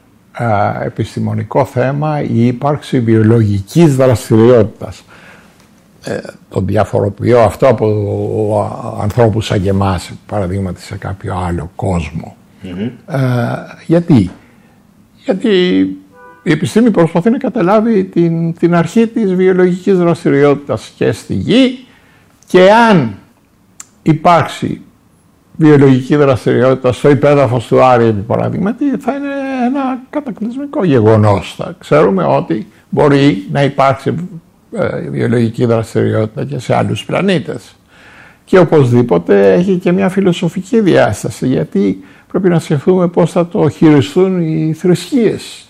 α, επιστημονικό θέμα η ύπαρξη βιολογικής δραστηριότητας. Ε, το διαφοροποιώ αυτό από ο, ανθρώπους σαν και εμάς, παραδείγματι σε κάποιο άλλο κόσμο. Mm-hmm. Ε, γιατί? Γιατί η επιστήμη προσπαθεί να καταλάβει την, την αρχή της βιολογικής δραστηριότητας και στη Γη, και αν υπάρξει βιολογική δραστηριότητα στο υπέδαφος του Άρη, επί παραδείγματι, θα είναι ένα κατακλυσμικό γεγονός. Θα ξέρουμε ότι μπορεί να υπάρξει ε, βιολογική δραστηριότητα και σε άλλους πλανήτες. Και οπωσδήποτε έχει και μια φιλοσοφική διάσταση, γιατί πρέπει να σκεφτούμε πώς θα το χειριστούν οι θρησκείες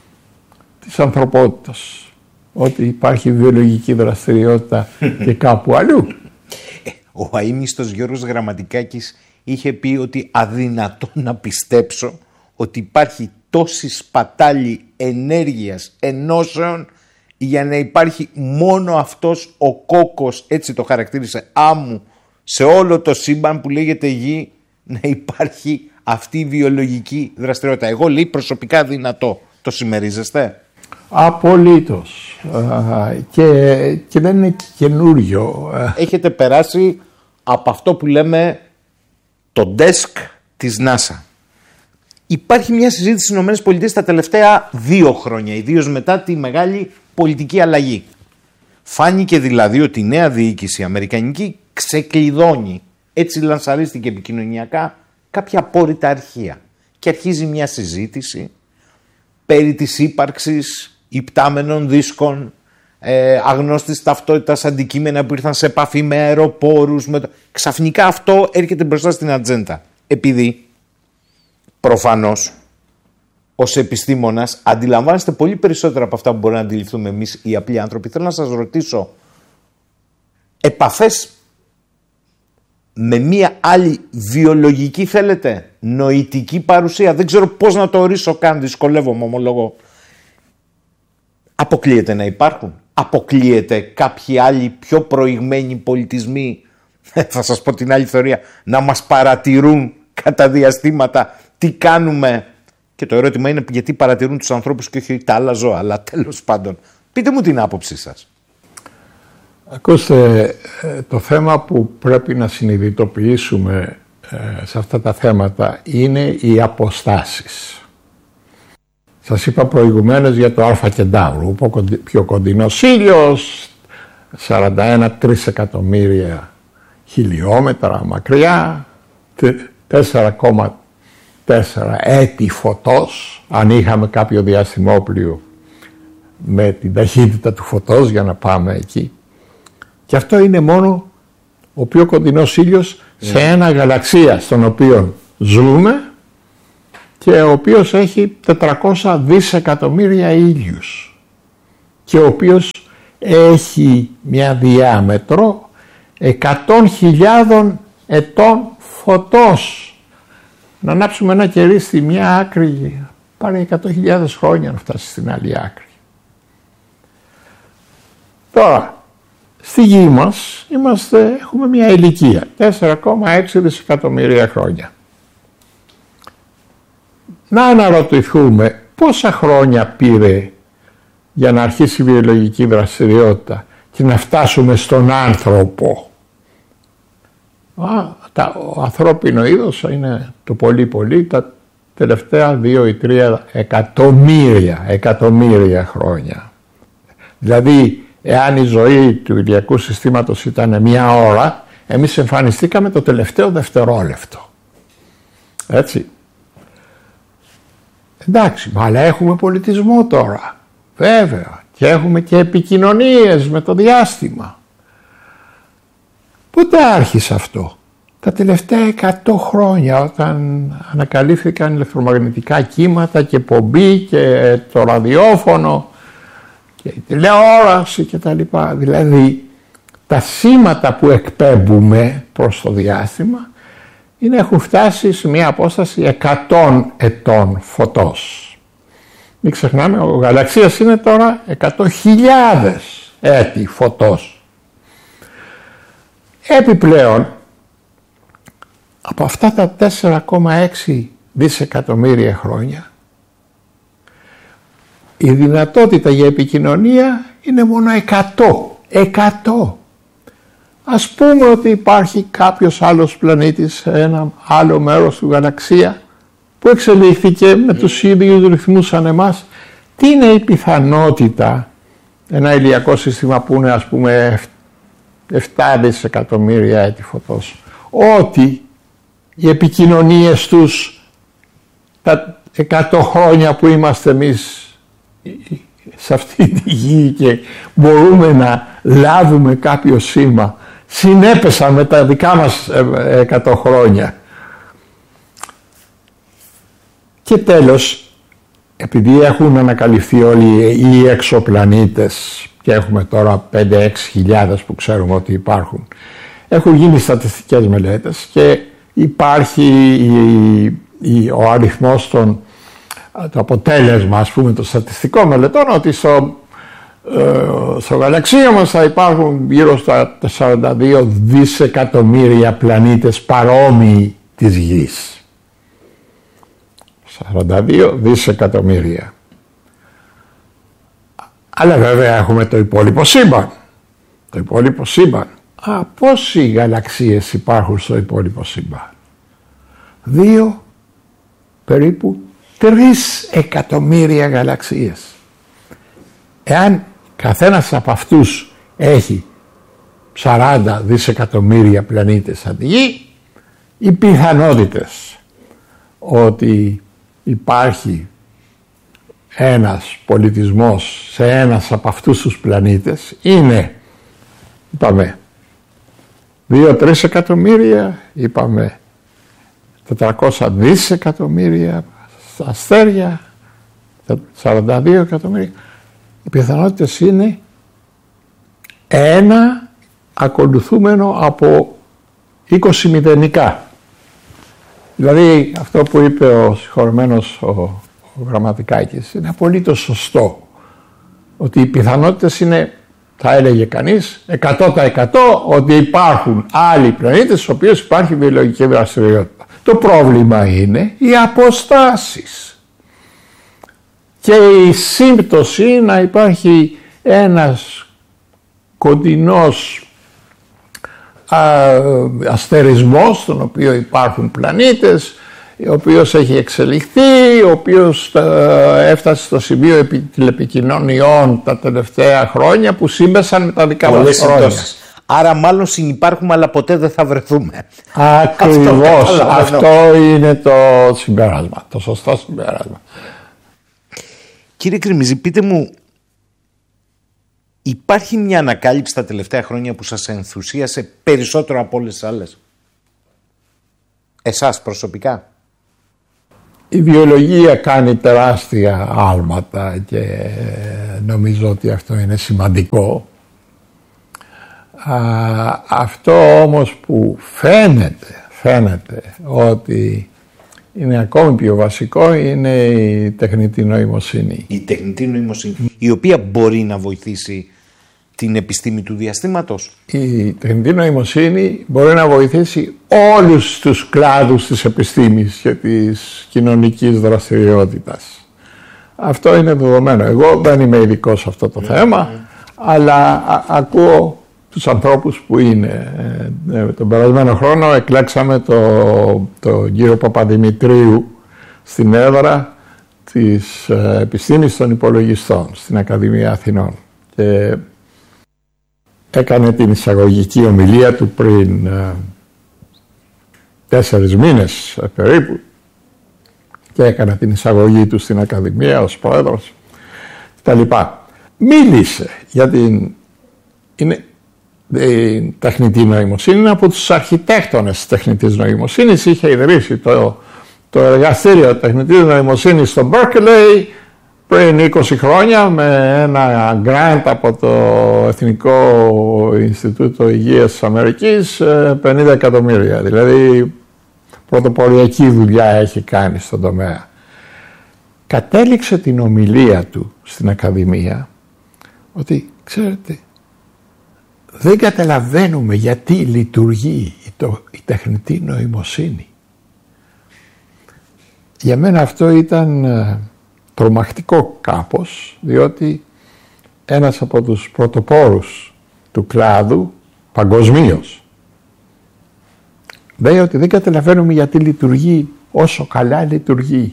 της ανθρωπότητας, ότι υπάρχει βιολογική δραστηριότητα και κάπου αλλού. Ο αείμνηστος Γιώργος Γραμματικάκης είχε πει ότι αδυνατό να πιστέψω ότι υπάρχει τόση σπατάλη ενέργειας, ενώσεων, για να υπάρχει μόνο αυτός ο κόκκος, έτσι το χαρακτήρισε, άμμου σε όλο το σύμπαν που λέγεται Γη, να υπάρχει αυτή η βιολογική δραστηριότητα. Εγώ, λέει, προσωπικά δυνατό. Το συμμερίζεστε? Απολύτως. Και, και δεν είναι καινούριο. Έχετε περάσει από αυτό που λέμε το desk της NASA. Υπάρχει μια συζήτηση στις Ηνωμένες Πολιτείες τα τελευταία δύο χρόνια, ιδίως μετά τη μεγάλη πολιτική αλλαγή. Φάνηκε δηλαδή ότι η νέα διοίκηση αμερικανική ξεκλειδώνει, έτσι λανσαρίστηκε επικοινωνιακά, κάποια απόρριτα αρχεία. Και αρχίζει μια συζήτηση περί της ύπαρξης υπτάμενων δίσκων, ε, αγνώστης ταυτότητας, αντικείμενα που ήρθαν σε επαφή με αεροπόρους. Με το... Ξαφνικά αυτό έρχεται μπροστά στην ατζέντα. Επειδή προφανώς ως επιστήμονας αντιλαμβάνεστε πολύ περισσότερα από αυτά που μπορούμε να αντιληφθούμε εμείς οι απλοί άνθρωποι. Θέλω να σας ρωτήσω, επαφές με μία άλλη βιολογική, θέλετε, νοητική παρουσία, δεν ξέρω πώς να το ορίσω καν, δυσκολεύομαι, ομολογώ, αποκλείεται να υπάρχουν? Αποκλείεται κάποιοι άλλοι πιο προηγμένοι πολιτισμοί, θα σας πω την άλλη θεωρία, να μας παρατηρούν κατά διαστήματα τι κάνουμε? Και το ερώτημα είναι γιατί παρατηρούν τους ανθρώπους και όχι τα άλλα ζώα, αλλά τέλος πάντων. Πείτε μου την άποψή σας. Ακούστε, το θέμα που πρέπει να συνειδητοποιήσουμε σε αυτά τα θέματα είναι οι αποστάσεις. Σας είπα προηγουμένως για το Αλφα Κεντάουρου, ο πιο κοντινός ήλιος, σαράντα ένα τρισεκατομμύρια χιλιόμετρα μακριά, τέσσερα κόμμα τέσσερα έτη φωτός, αν είχαμε κάποιο διαστημόπλιο με την ταχύτητα του φωτός για να πάμε εκεί. Και αυτό είναι μόνο ο πιο κοντινός ήλιος σε ένα γαλαξία, στον οποίο ζούμε και ο οποίος έχει τετρακόσια δισεκατομμύρια ήλιους και ο οποίος έχει μια διάμετρο εκατό χιλιάδων ετών φωτός. Να ανάψουμε ένα κερί στη μια άκρη πάρει εκατό χιλιάδες χρόνια να φτάσει στην άλλη άκρη. Τώρα, στη γη μας είμαστε, έχουμε μια ηλικία τέσσερα κόμμα έξι δισεκατομμύρια χρόνια. Να αναρωτηθούμε πόσα χρόνια πήρε για να αρχίσει η βιολογική δραστηριότητα και να φτάσουμε στον άνθρωπο. Α, τα, ο ανθρώπινο είδος είναι το πολύ πολύ τα τελευταία δύο ή τρία εκατομμύρια, εκατομμύρια χρόνια. Δηλαδή, εάν η ζωή του ηλιακού συστήματος ήταν μία ώρα, εμείς εμφανιστήκαμε το τελευταίο δευτερόλεπτο. Έτσι. Εντάξει, αλλά έχουμε πολιτισμό τώρα. Βέβαια. Και έχουμε και επικοινωνίες με το διάστημα. Πότε άρχισε αυτό? Τα τελευταία εκατό χρόνια, όταν ανακαλύφθηκαν ηλεκτρομαγνητικά κύματα και πομπή και το ραδιόφωνο και η τηλεόραση και τα λοιπά. Δηλαδή τα σήματα που εκπέμπουμε προς το διάστημα είναι, έχουν φτάσει σε μια απόσταση εκατό ετών φωτός. Μην ξεχνάμε, ο γαλαξίας είναι τώρα εκατό χιλιάδες έτη φωτός. Επιπλέον, από αυτά τα τέσσερα κόμμα έξι δισεκατομμύρια χρόνια, η δυνατότητα για επικοινωνία είναι μόνο εκατό. εκατό. Ας πούμε ότι υπάρχει κάποιος άλλος πλανήτης σε ένα άλλο μέρος του γαλαξία που εξελίχθηκε με τους ίδιους ρυθμούς σαν εμάς. Τι είναι η πιθανότητα ένα ηλιακό σύστημα που είναι, ας πούμε, επτά δισεκατομμύρια έτη φωτός, ότι οι επικοινωνίες τους τα εκατό χρόνια που είμαστε εμείς σε αυτή τη γη και μπορούμε να λάβουμε κάποιο σήμα, συνέπεσαν με τα δικά μας εκατό χρόνια. Και τέλος, επειδή έχουν ανακαλυφθεί όλοι οι εξωπλανήτες και έχουμε τώρα πέντε με έξι χιλιάδες που ξέρουμε ότι υπάρχουν, έχουν γίνει στατιστικές μελέτες και υπάρχει η, η, ο αριθμός των, το αποτέλεσμα, ας πούμε, των στατιστικών μελετών, ότι στο, ε, στο γαλαξία μας θα υπάρχουν γύρω στα σαράντα δύο δισεκατομμύρια πλανήτες παρόμοιοι της Γης. σαράντα δύο δισεκατομμύρια. Αλλά βέβαια έχουμε το υπόλοιπο σύμπαν. Το υπόλοιπο σύμπαν. Α, πόσοι γαλαξίες υπάρχουν στο υπόλοιπο σύμπαν? Δύο, περίπου τρεις εκατομμύρια γαλαξίες. Εάν καθένας από αυτούς έχει σαράντα δισεκατομμύρια πλανήτες σαν τη Γη, οι πιθανότητες ότι υπάρχει ένας πολιτισμός σε ένας από αυτούς τους πλανήτες είναι, είπαμε, δύο με τρία εκατομμύρια, είπαμε τετρακόσια δισεκατομμύρια αστέρια, σαράντα δύο εκατομμύρια. Οι πιθανότητες είναι ένα ακολουθούμενο από είκοσι μηδενικά. Δηλαδή αυτό που είπε ο συγχωρεμένος ο, ο Γραμματικάκης είναι απολύτως σωστό. Ότι οι πιθανότητες είναι, θα έλεγε κανείς, εκατό τοις εκατό ότι υπάρχουν άλλοι πλανήτες στους οποίους υπάρχει βιολογική δραστηριότητα. Το πρόβλημα είναι οι αποστάσεις και η σύμπτωση να υπάρχει ένας κοντινός αστερισμός στον οποίο υπάρχουν πλανήτες, ο οποίος έχει εξελιχθεί, ο οποίος έφτασε στο σημείο τηλεπικοινωνιών τα τελευταία χρόνια που σύμπεσαν με τα δικά μας χρόνια. Άρα μάλλον συνυπάρχουμε αλλά ποτέ δεν θα βρεθούμε. Ακριβώς. Αυτό, αυτό είναι το συμπέρασμα, το σωστό συμπέρασμα. Κύριε Κρημιζή, πείτε μου, υπάρχει μια ανακάλυψη τα τελευταία χρόνια που σας ενθουσίασε περισσότερο από όλες τις άλλες? Εσάς προσωπικά? η βιολογία κάνει τεράστια άλματα και νομίζω ότι αυτό είναι σημαντικό. Α, αυτό όμως που φαίνεται, φαίνεται ότι είναι ακόμη πιο βασικό είναι η τεχνητή νοημοσύνη. Η τεχνητή νοημοσύνη, η οποία μπορεί να βοηθήσει την επιστήμη του διαστήματος. Η τεχνητή νοημοσύνη μπορεί να βοηθήσει όλους τους κλάδους της επιστήμης και της κοινωνικής δραστηριότητας. Αυτό είναι δεδομένο. Εγώ δεν είμαι ειδικός σε αυτό το mm. θέμα, αλλά α, ακούω τους ανθρώπους που είναι. Ε, τον περασμένο χρόνο εκλέξαμε το, το κύριο Παπαδημητρίου στην έδρα της ε, επιστήμης των υπολογιστών στην Ακαδημία Αθηνών. Και έκανε την εισαγωγική ομιλία του πριν ε, τέσσερις μήνες ε, περίπου και έκανε την εισαγωγή του στην Ακαδημία ως πρόεδρος κτλ. Μίλησε για την είναι, η τεχνητή νοημοσύνη. Είναι από τους αρχιτέκτονες της τεχνητής νοημοσύνης. Είχε ιδρύσει το, το εργαστήριο τεχνητής νοημοσύνης στο Berkeley πριν είκοσι χρόνια με ένα grant από το Εθνικό Ινστιτούτο Υγείας της Αμερικής, πενήντα εκατομμύρια. Δηλαδή πρωτοποριακή δουλειά έχει κάνει στον τομέα. Κατέληξε την ομιλία του στην Ακαδημία ότι, ξέρετε, δεν καταλαβαίνουμε γιατί λειτουργεί η, το, η τεχνητή νοημοσύνη. Για μένα αυτό ήταν τρομακτικό κάπως, διότι ένας από τους πρωτοπόρους του κλάδου παγκοσμίως λέει ότι δεν καταλαβαίνουμε γιατί λειτουργεί όσο καλά λειτουργεί.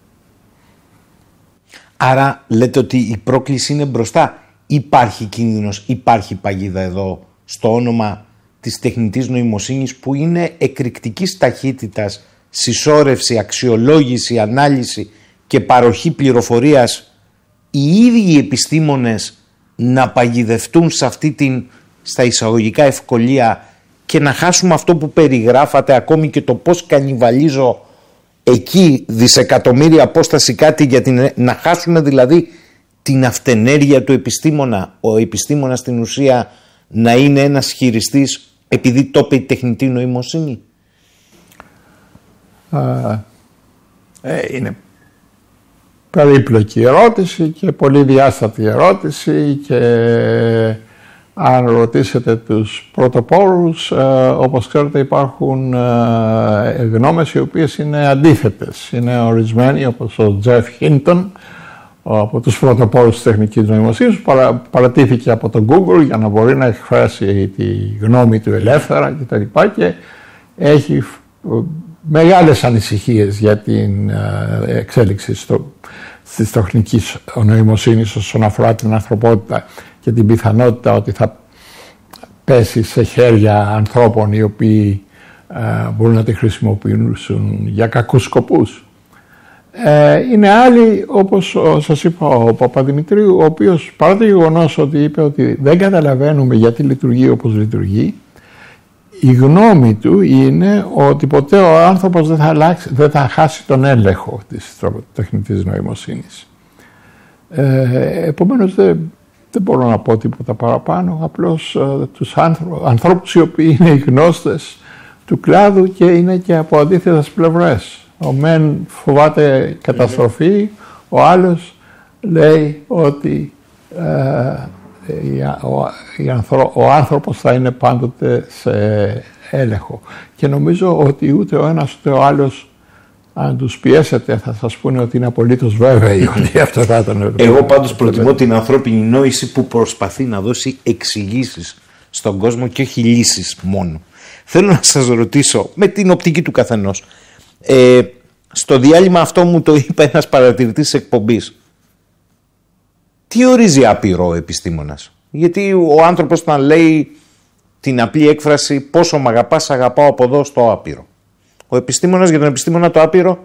Άρα λέτε ότι η πρόκληση είναι μπροστά. Υπάρχει κίνδυνος, υπάρχει παγίδα εδώ στο όνομα της τεχνητής νοημοσύνης που είναι εκρηκτικής ταχύτητας, συσσόρευση, αξιολόγηση, ανάλυση και παροχή πληροφορίας, οι ίδιοι οι επιστήμονες να παγιδευτούν σε αυτή την, στα εισαγωγικά, ευκολία και να χάσουμε αυτό που περιγράφατε, ακόμη και το πώς κανιβαλίζω εκεί δισεκατομμύρια απόσταση κάτι, για την, να χάσουμε δηλαδή την αυτενέργεια του επιστήμονα, ο επιστήμονας στην ουσία να είναι ένας χειριστής επειδή το είπε η τεχνητή νοημοσύνη. Α, ε, είναι περίπλοκη ερώτηση και πολύ διάστατη ερώτηση, και αν ρωτήσετε τους πρωτοπόρους, ε, όπως ξέρετε υπάρχουν ε, γνώμες οι οποίες είναι αντίθετες. Είναι ορισμένοι όπως ο Τζεφ Χίντον, από τους πρωτοπόρους της τεχνικής νοημοσύνης, που παρα, παρατήθηκε από το Google για να μπορεί να εκφράσει τη γνώμη του ελεύθερα κτλ. Και, και έχει μεγάλες ανησυχίες για την εξέλιξη στο, της τεχνικής νοημοσύνης όσον αφορά την ανθρωπότητα και την πιθανότητα ότι θα πέσει σε χέρια ανθρώπων οι οποίοι α, μπορούν να τη χρησιμοποιήσουν για κακούς σκοπούς. Ε, είναι άλλοι, όπως σας είπα, ο Παπαδημητρίου, ο οποίος παρά το γεγονός ότι είπε ότι δεν καταλαβαίνουμε γιατί λειτουργεί όπως λειτουργεί, η γνώμη του είναι ότι ποτέ ο άνθρωπος δεν θα, αλλάξει, δεν θα χάσει τον έλεγχο της τεχνητής νοημοσύνης. Ε, επομένως δεν, δεν μπορώ να πω τίποτα παραπάνω, απλώς ε, τους άνθρω, ανθρώπους οι οποίοι είναι οι γνώστες του κλάδου και είναι και από αντίθετες πλευρές. Ο μεν φοβάται καταστροφή, ο άλλος λέει ότι ε, ο, ο, ο άνθρωπος θα είναι πάντοτε σε έλεγχο. Και νομίζω ότι ούτε ο ένας ούτε ο άλλος, αν τους πιέσετε, θα σας πούνε ότι είναι απολύτως βέβαιοι ότι αυτό θα ήταν. Εγώ πάντως προτιμώ την ανθρώπινη νόηση που προσπαθεί να δώσει εξηγήσεις στον κόσμο και όχι λύσεις μόνο. Θέλω να σας ρωτήσω, με την οπτική του καθενός, Ε, στο διάλειμμα αυτό μου το είπε ένας παρατηρητής της εκπομπής. Τι ορίζει άπειρο ο επιστήμονας? Γιατί ο άνθρωπος όταν λέει την απλή έκφραση «πόσο μ' αγαπάς, αγαπάω από εδώ στο άπειρο». Ο επιστήμονας, για τον επιστήμονα το άπειρο?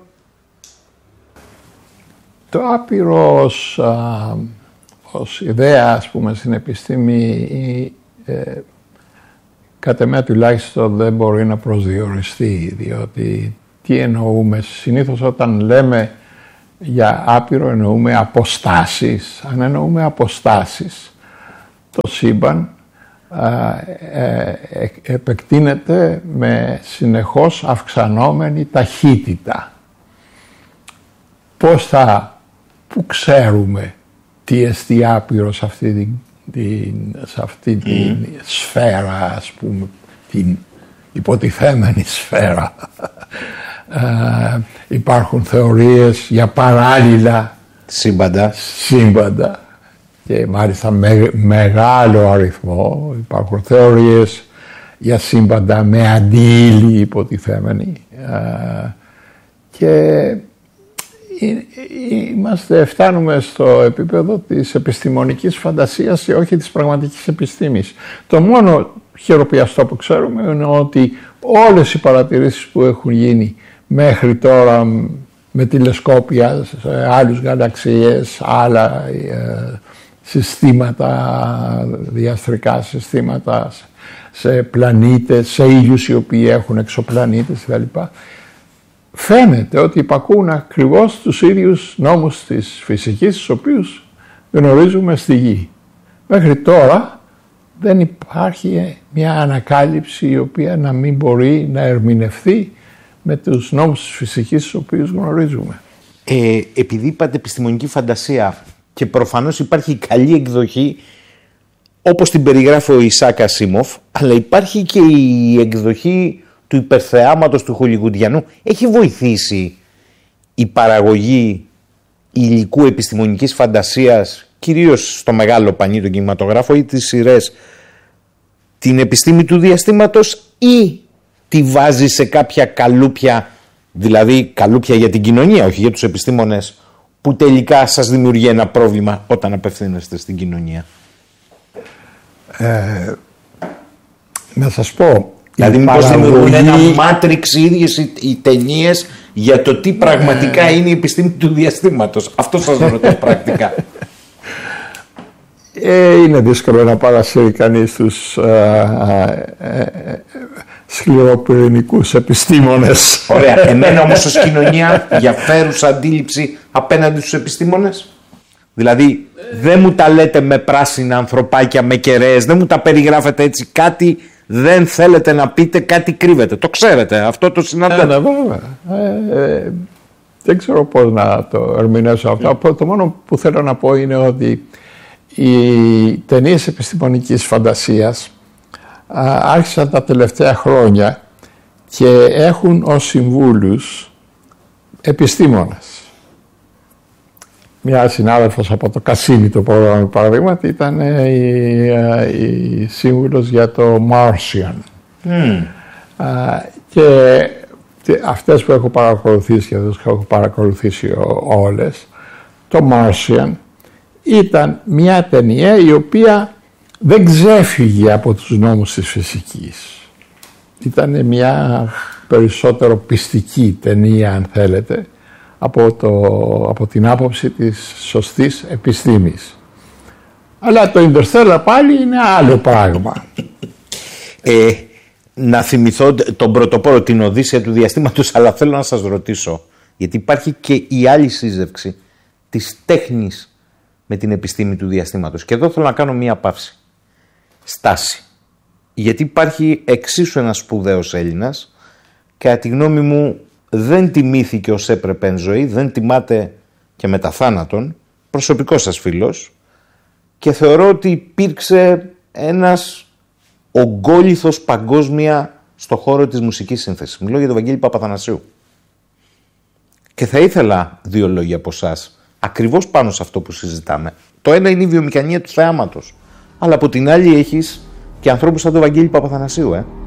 Το άπειρο ως, α, ως ιδέα, ας πούμε, στην επιστήμη, κατ' εμέ τουλάχιστον δεν μπορεί να προσδιοριστεί, διότι τι εννοούμε. Συνήθως όταν λέμε για άπειρο εννοούμε αποστάσεις. Αν εννοούμε αποστάσεις, το σύμπαν ε, ε, επεκτείνεται με συνεχώς αυξανόμενη ταχύτητα. Πώς θα, πού ξέρουμε τι εστί άπειρο σε αυτή την, την, σε αυτή την mm. σφαίρα, ας πούμε, την υποτιθέμενη σφαίρα. Ε, υπάρχουν θεωρίες για παράλληλα σύμπαντα, σύμπαντα και μάλιστα με, μεγάλο αριθμό. Υπάρχουν θεωρίες για σύμπαντα με αντίλη υποτιθέμενη ε, και είμαστε, φτάνουμε στο επίπεδο της επιστημονικής φαντασίας και όχι της πραγματικής επιστήμης. Το μόνο χειροπιαστό που ξέρουμε είναι ότι όλες οι παρατηρήσεις που έχουν γίνει μέχρι τώρα με τηλεσκόπια σε άλλους γαλαξίες, άλλα ε, συστήματα, διαστρικά συστήματα, σε πλανήτες, σε ήλιους οι οποίοι έχουν εξωπλανήτες κλπ. Φαίνεται ότι υπακούν ακριβώς τους ίδιους νόμους της φυσικής, τους οποίους γνωρίζουμε στη Γη. Μέχρι τώρα δεν υπάρχει μια ανακάλυψη η οποία να μην μπορεί να ερμηνευθεί με τους νόμους της φυσικής τους οποίους γνωρίζουμε. Ε, επειδή είπατε επιστημονική φαντασία και προφανώς υπάρχει καλή εκδοχή όπως την περιγράφει ο Ισάκ Ασίμοφ, αλλά υπάρχει και η εκδοχή του υπερθεάματος του χολιγουντιανού. Έχει βοηθήσει η παραγωγή υλικού επιστημονικής φαντασίας, κυρίως στο μεγάλο πανί, τον κινηματογράφο ή τις σειρές, την επιστήμη του διαστήματος, ή τη βάζει σε κάποια καλούπια, δηλαδή καλούπια για την κοινωνία, όχι για τους επιστήμονες, που τελικά σας δημιουργεί ένα πρόβλημα όταν απευθύνεστε στην κοινωνία? Ε, να σας πω, δηλαδή μήπως δημιουργούν ένα μάτριξ οι ίδιες οι, οι ταινίες για το τι πραγματικά ε, είναι η επιστήμη του διαστήματος? Αυτό σας ρωτώ πρακτικά. Ε, είναι δύσκολο να παρασύρει κανείς τους ε, ε, ε, σκληροπυρηνικούς επιστήμονες. Ωραία. Εμένα όμως ως κοινωνία διαφέρουσα αντίληψη απέναντι στους επιστήμονες. Δηλαδή δεν μου τα λέτε με πράσινα ανθρωπάκια, με κεραίες, δεν μου τα περιγράφετε έτσι, κάτι δεν θέλετε να πείτε, κάτι κρύβετε. Το ξέρετε, αυτό το συναντάτε. Ναι, βέβαια. Ε, ε, δεν ξέρω πώς να το ερμηνεύσω αυτό. Mm. Το μόνο που θέλω να πω είναι ότι οι ταινίες επιστημονικής φαντασίας α, άρχισαν τα τελευταία χρόνια και έχουν ως συμβούλους επιστήμονες. Μια συνάδελφος από το Κασίνι, το πρόγραμμα παραδείγματι, ήταν η, η σύμβουλος για το Martian. Mm. Α, και, και αυτές που έχω παρακολουθήσει και αυτές που έχω παρακολουθήσει όλες, το Martian ήταν μια ταινία η οποία δεν ξέφυγε από τους νόμους της φυσικής. Ήταν μια περισσότερο πιστική ταινία, αν θέλετε, από, το, από την άποψη της σωστής επιστήμης. Αλλά το Interstellar πάλι είναι άλλο πράγμα. Ε, να θυμηθώ τον πρωτοπόρο, την Οδύσσεια του διαστήματος, αλλά θέλω να σας ρωτήσω, γιατί υπάρχει και η άλλη σύζευξη της τέχνης με την επιστήμη του διαστήματος. Και εδώ θέλω να κάνω μία παύση. Στάση. Γιατί υπάρχει εξίσου ένας σπουδαίος Έλληνας, κατά τη γνώμη μου δεν τιμήθηκε ως έπρεπε εν ζωή, δεν τιμάται και μετά θάνατον, προσωπικός σας φίλος, και θεωρώ ότι υπήρξε ένας ογκόληθος παγκόσμια στο χώρο της μουσικής σύνθεσης. Μιλώ για τον Βαγγέλη Παπαθανασίου. Και θα ήθελα δύο λόγια από εσάς, ακριβώς πάνω σε αυτό που συζητάμε. Το ένα είναι η βιομηχανία του θεάματος, αλλά από την άλλη έχεις και ανθρώπους σαν τον Βαγγέλη Παπαθανασίου, ε.